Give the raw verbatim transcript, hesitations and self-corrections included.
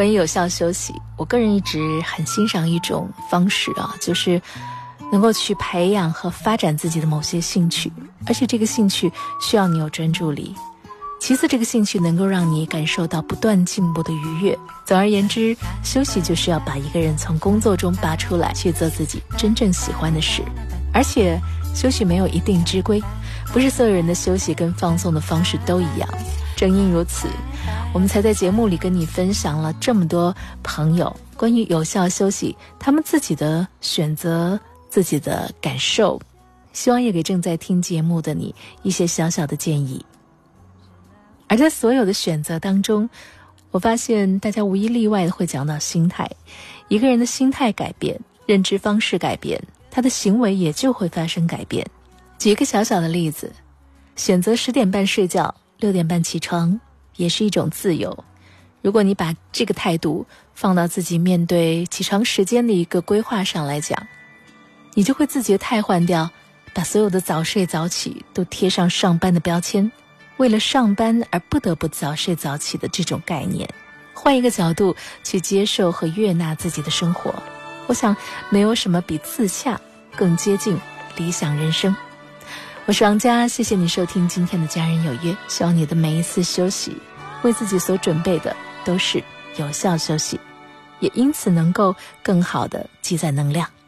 关于有效休息，我个人一直很欣赏一种方式啊，就是能够去培养和发展自己的某些兴趣，而且这个兴趣需要你有专注力。其次，这个兴趣能够让你感受到不断进步的愉悦。总而言之，休息就是要把一个人从工作中拔出来，去做自己真正喜欢的事。而且休息没有一定之规，不是所有人的休息跟放松的方式都一样。正因如此，我们才在节目里跟你分享了这么多朋友关于有效休息他们自己的选择，自己的感受，希望也给正在听节目的你一些小小的建议。而在所有的选择当中，我发现大家无一例外的会讲到心态。一个人的心态改变，认知方式改变，他的行为也就会发生改变。举一个小小的例子，选择十点半睡觉，六点半起床，也是一种自由。如果你把这个态度放到自己面对起床时间的一个规划上来讲，你就会自觉汰换掉把所有的早睡早起都贴上上班的标签，为了上班而不得不早睡早起的这种概念，换一个角度去接受和悦纳自己的生活。我想没有什么比自洽更接近理想人生。我是王佳，谢谢你收听今天的家人有约，希望你的每一次休息为自己所准备的都是有效休息，也因此能够更好的积攒能量。